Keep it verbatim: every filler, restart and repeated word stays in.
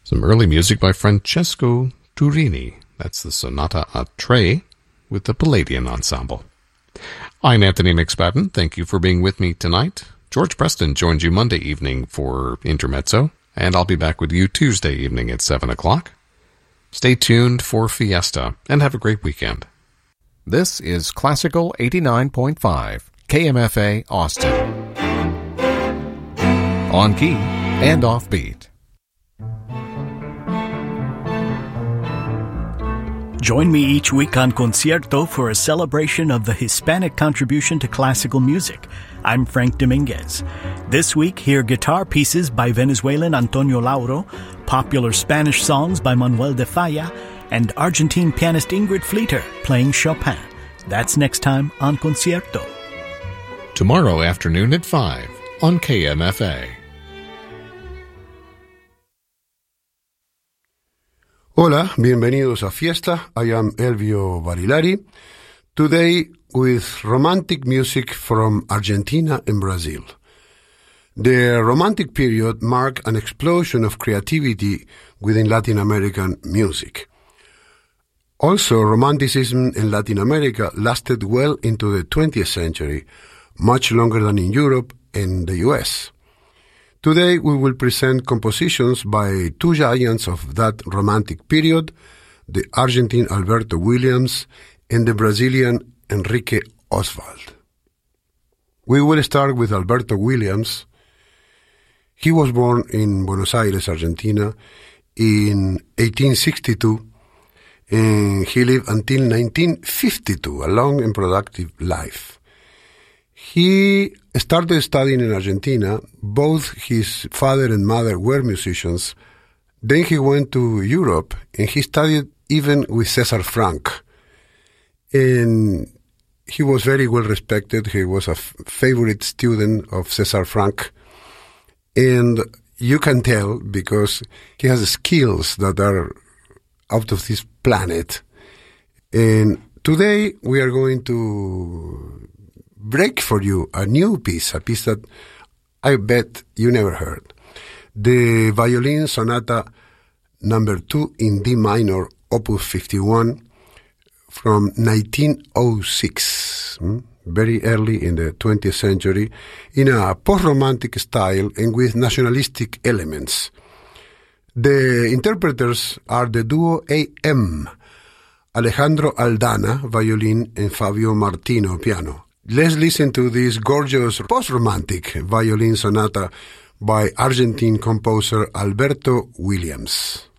Some early music by Francesco Turini. That's the Sonata a Tre with the Palladian Ensemble. I'm Anthony McSpadden. Thank you for being with me tonight. George Preston joins you Monday evening for Intermezzo, and I'll be back with you Tuesday evening at seven o'clock. Stay tuned for Fiesta, and have a great weekend. This is Classical eighty-nine point five, K M F A Austin. On key and offbeat. Join me each week on Concierto for a celebration of the Hispanic contribution to classical music. I'm Frank Dominguez. This week, hear guitar pieces by Venezuelan Antonio Lauro, popular Spanish songs by Manuel de Falla, and Argentine pianist Ingrid Fleeter playing Chopin. That's next time on Concierto. Tomorrow afternoon at five on K M F A. Hola, bienvenidos a Fiesta. I am Elvio Barilari. Today with romantic music from Argentina and Brazil. The Romantic period marked an explosion of creativity within Latin American music. Also, Romanticism in Latin America lasted well into the twentieth century, much longer than in Europe and the U S. Today we will present compositions by two giants of that Romantic period, the Argentine Alberto Williams and the Brazilian Enrique Oswald. We will start with Alberto Williams. He was born in Buenos Aires, Argentina, in eighteen sixty-two, and he lived until nineteen fifty-two, a long and productive life. He started studying in Argentina. Both his father and mother were musicians. Then he went to Europe, and he studied even with César Franck. And he was very well respected. He was a f- favorite student of César Franck. And you can tell because he has skills that are out of this planet. And today we are going to break for you a new piece, a piece that I bet you never heard. The Violin Sonata number two in D minor, opus fifty-one, from nineteen oh six, hmm? very early in the twentieth century, in a post-romantic style and with nationalistic elements. The interpreters are the duo A M, Alejandro Aldana, violin, and Fabio Martino, piano. Let's listen to this gorgeous post-romantic violin sonata by Argentine composer Alberto Williams.